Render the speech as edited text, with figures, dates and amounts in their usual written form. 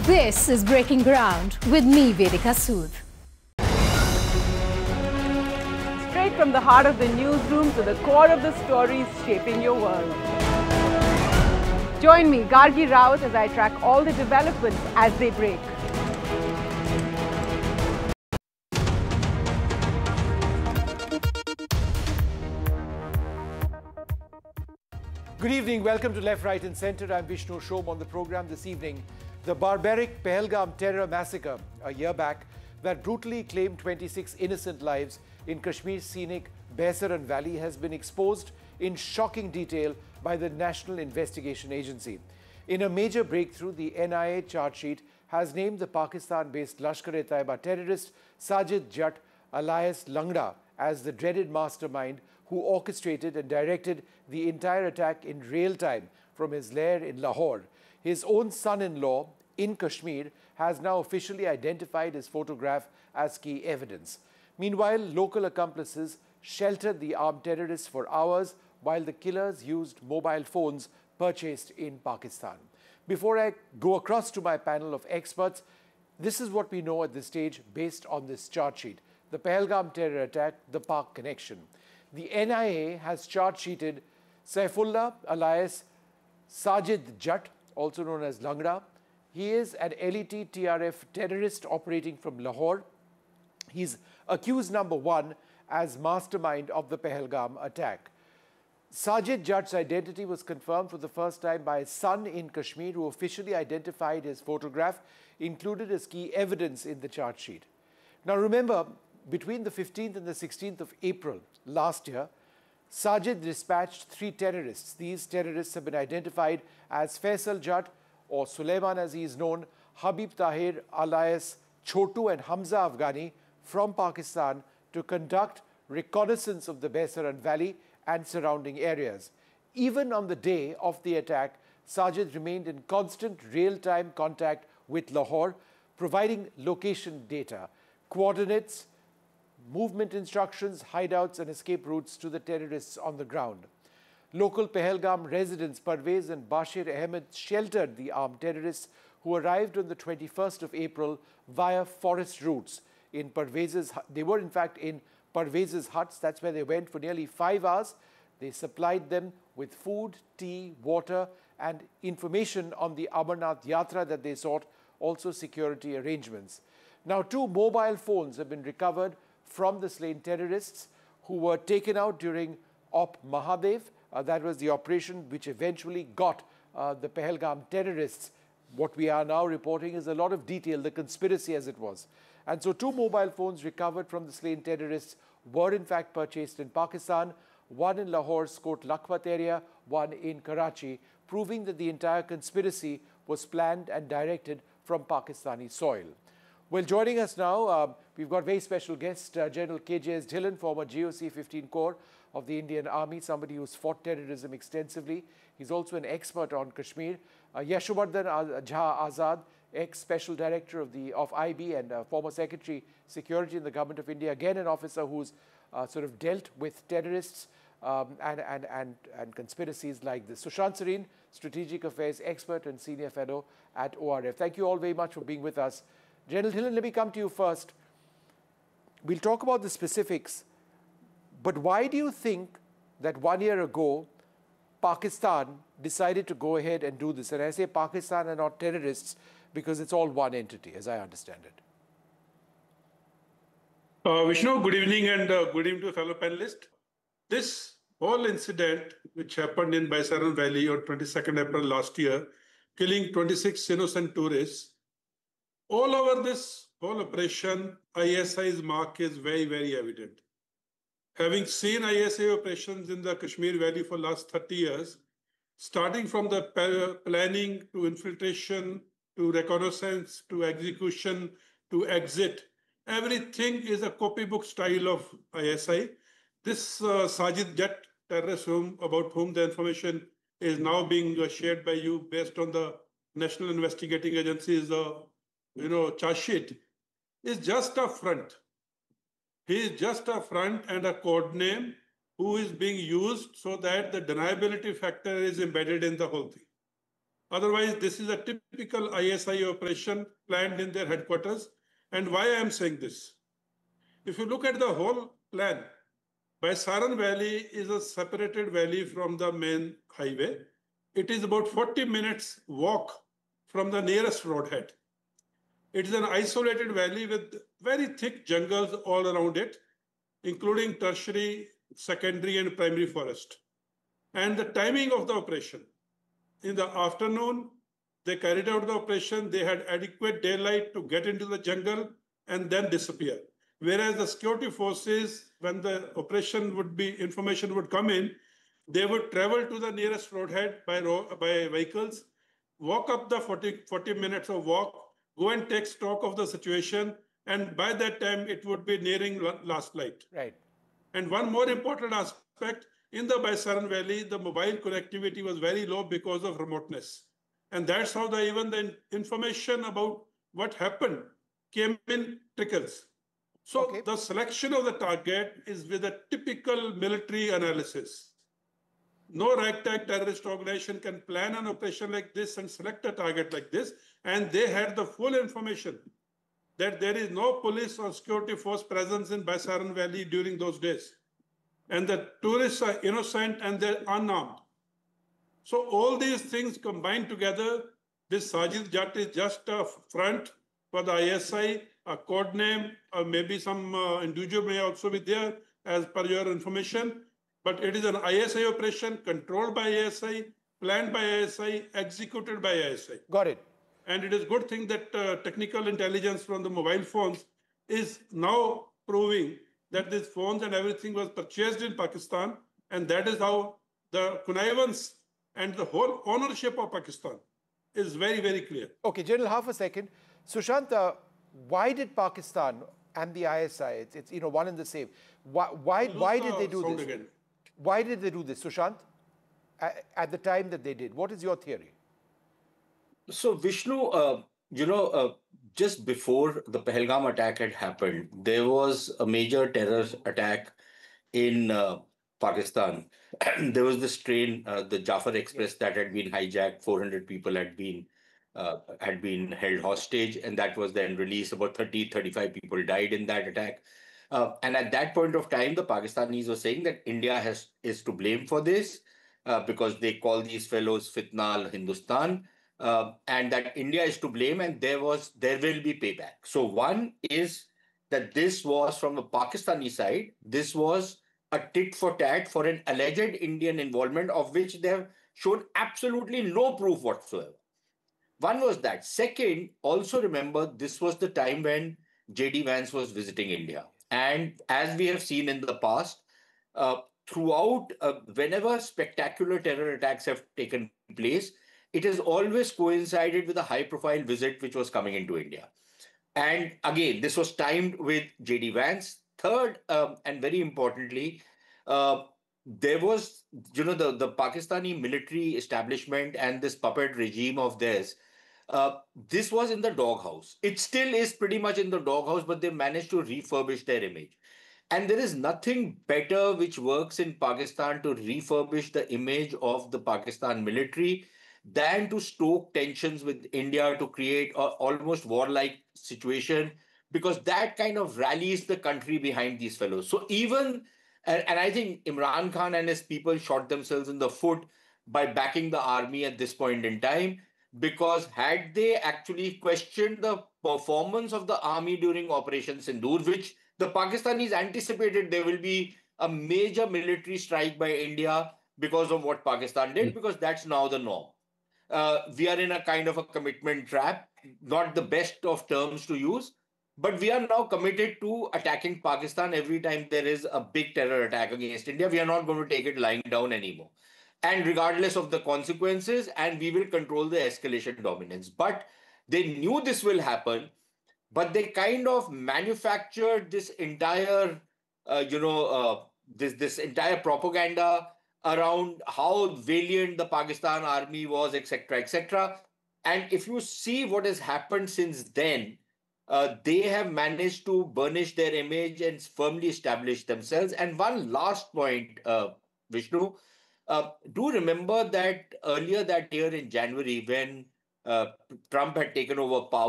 This is Breaking Ground with me, Vedika Sood. Straight from the heart of the newsroom to the core of the stories shaping your world. Join me, Gargi Raut, as I track all the developments as they break. Good evening. Welcome to Left, Right and Centre. I'm Vishnu Shom. On the program this evening, the barbaric Pahalgam terror massacre a year back that brutally claimed 26 innocent lives in Kashmir's scenic Baisaran Valley has been exposed in shocking detail by the National Investigation Agency. In a major breakthrough, the NIA charge sheet has named the Pakistan-based Lashkar-e-Taiba terrorist Sajid Jatt alias Langda as the dreaded mastermind who orchestrated and directed the entire attack in real time from his lair in Lahore. His own son-in-law in Kashmir has now officially identified his photograph as key evidence. Meanwhile, local accomplices sheltered the armed terrorists for hours while the killers used mobile phones purchased in Pakistan. Before I go across to my panel of experts, this is what we know at this stage based on this charge sheet. The Pahalgam terror attack, the Pak connection. The NIA has charge-sheeted Saifullah alias Sajid Jatt, also known as Langda. He is an LET TRF terrorist operating from Lahore. He's accused number one as mastermind of the Pahalgam attack. Sajid Jatt's identity was confirmed for the first time by his son in Kashmir, who officially identified his photograph, included as key evidence in the charge sheet. Now remember, between the 15th and the 16th of April last year, Sajid dispatched 3 terrorists. These terrorists have been identified as Faisal Jatt, or Suleiman as he is known, Habib Tahir alias Chotu, and Hamza Afghani from Pakistan to conduct reconnaissance of the Baisaran Valley and surrounding areas. Even on the day of the attack, Sajid remained in constant real-time contact with Lahore, providing location data, coordinates, movement instructions, hideouts and escape routes to the terrorists on the ground. Local Pahalgam residents Parvez and Bashir Ahmed sheltered the armed terrorists who arrived on the 21st of April via forest routes. They were in fact in Parvez's huts. That's where they went for nearly 5 hours. They supplied them with food, tea, water and information on the Amarnath Yatra that they sought, also security arrangements. Now 2 mobile phones have been recovered from the slain terrorists who were taken out during Op Mahadev. That was the operation which eventually got the Pahalgam terrorists. What we are now reporting is a lot of detail, the conspiracy as it was. And so 2 mobile phones recovered from the slain terrorists were in fact purchased in Pakistan, one in Lahore's Kot Lakhpat area, one in Karachi, proving that the entire conspiracy was planned and directed from Pakistani soil. Well, joining us now, we've got very special guest, General K.J.S. Dhillon, former GOC 15 Corps of the Indian Army, somebody who's fought terrorism extensively. He's also an expert on Kashmir. Yashovardhan Jha Azad, ex-special director of IB and former Secretary Security in the Government of India, again an officer who's sort of dealt with terrorists and conspiracies like this. Sushant Sareen, Strategic Affairs expert and senior fellow at ORF. Thank you all very much for being with us. General Dhillon, let me come to you first. We'll talk about the specifics, but why do you think that 1 year ago, Pakistan decided to go ahead and do this? And I say Pakistan and not terrorists because it's all one entity, as I understand it. Vishnu, good evening and good evening to fellow panelists. This whole incident which happened in Baisaran Valley on 22nd April last year, killing 26 innocent tourists, all over this whole operation, ISI's mark is very, very evident. Having seen ISI operations in the Kashmir Valley for last 30 years, starting from the planning to infiltration, to reconnaissance, to execution, to exit, everything is a copybook style of ISI. This Sajid Jatt terrorist about whom the information is now being shared by you based on the National Investigating Agency's charge sheet, is just a front. He is just a front and a code name who is being used so that the deniability factor is embedded in the whole thing. Otherwise, this is a typical ISI operation planned in their headquarters. And why I am saying this? If you look at the whole plan, Baisaran Valley is a separated valley from the main highway. It is about 40 minutes walk from the nearest roadhead. It is an isolated valley with very thick jungles all around it, including tertiary, secondary, and primary forest. And the timing of the operation. In the afternoon, they carried out the operation. They had adequate daylight to get into the jungle and then disappear. Whereas the security forces, when the operation would be, information would come in, they would travel to the nearest roadhead by vehicles, walk up the 40 minutes of walk, go and take stock of the situation. And by that time, it would be nearing last light. Right. And one more important aspect, in the Baisaran Valley, the mobile connectivity was very low because of remoteness. And that's how even the information about what happened came in trickles. So the selection of the target is with a typical military analysis. No ragtag terrorist organization can plan an operation like this and select a target like this. And they had the full information that there is no police or security force presence in Baisaran Valley during those days. And the tourists are innocent and they're unarmed. So all these things combined together, this Sajid Jatt is just a front for the ISI, a code name, or maybe some individual may also be there as per your information. But it is an ISI operation controlled by ISI, planned by ISI, executed by ISI. Got it. And it is a good thing that technical intelligence from the mobile phones is now proving that these phones and everything was purchased in Pakistan. And that is how the connivance and the whole ownership of Pakistan is very, very clear. Okay, General, half a second. Sushant, why did Pakistan and the ISI, it's one and the same, why did they do this? Again. Why did they do this, Sushant, at the time that they did? What is your theory? So, Vishnu, just before the Pahalgam attack had happened, there was a major terror attack in Pakistan. There was this train, the Jafar Express, that had been hijacked. 400 people had been held hostage, and that was then released. About 35 people died in that attack. And at that point of time, the Pakistanis were saying that India is to blame for this because they call these fellows Fitna al-Hindustan. And that India is to blame, and there will be payback. So one is that this was from the Pakistani side, this was a tit for tat for an alleged Indian involvement of which they have shown absolutely no proof whatsoever. One was that. Second, also remember, this was the time when J.D. Vance was visiting India. And as we have seen in the past, throughout, whenever spectacular terror attacks have taken place, it has always coincided with a high-profile visit which was coming into India. And again, this was timed with J.D. Vance. Third, and very importantly, there was, the Pakistani military establishment and this puppet regime of theirs. This was in the doghouse. It still is pretty much in the doghouse, but they managed to refurbish their image. And there is nothing better which works in Pakistan to refurbish the image of the Pakistan military than to stoke tensions with India to create an almost warlike situation, because that kind of rallies the country behind these fellows. So even, and I think Imran Khan and his people shot themselves in the foot by backing the army at this point in time, because had they actually questioned the performance of the army during Operation Sindoor, which the Pakistanis anticipated there will be a major military strike by India because of what Pakistan did, because that's now the norm. We are in a kind of a commitment trap, not the best of terms to use, but we are now committed to attacking Pakistan every time there is a big terror attack against India. We are not going to take it lying down anymore. And regardless of the consequences, and we will control the escalation dominance. But they knew this will happen, but they kind of manufactured this entire, this entire propaganda around how valiant the Pakistan army was, etc., etc. And if you see what has happened since then, they have managed to burnish their image and firmly establish themselves. And one last point, Vishnu, do remember that earlier that year in January, when Trump had taken over power,